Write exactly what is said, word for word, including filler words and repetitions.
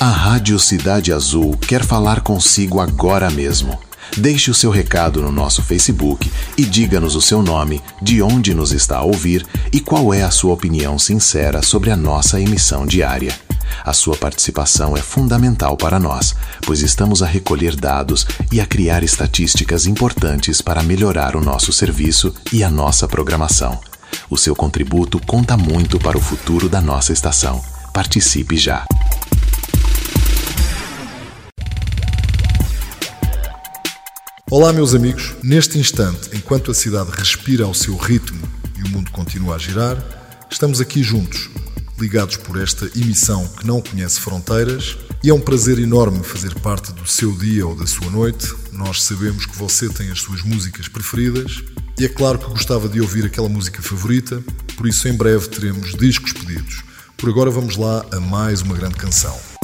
A Rádio Cidade Azul quer falar consigo agora mesmo. Deixe o seu recado no nosso Facebook e diga-nos o seu nome, de onde nos está a ouvir e qual é a sua opinião sincera sobre a nossa emissão diária. A sua participação é fundamental para nós, pois estamos a recolher dados e a criar estatísticas importantes para melhorar o nosso serviço e a nossa programação. O seu contributo conta muito para o futuro da nossa estação. Participe já! Olá, meus amigos. Neste instante, enquanto a cidade respira ao seu ritmo e o mundo continua a girar, estamos aqui juntos, ligados por esta emissão que não conhece fronteiras, e é um prazer enorme fazer parte do seu dia ou da sua noite. Nós sabemos que você tem as suas músicas preferidas e é claro que gostava de ouvir aquela música favorita, por isso em breve teremos discos pedidos. Por agora vamos lá a mais uma grande canção.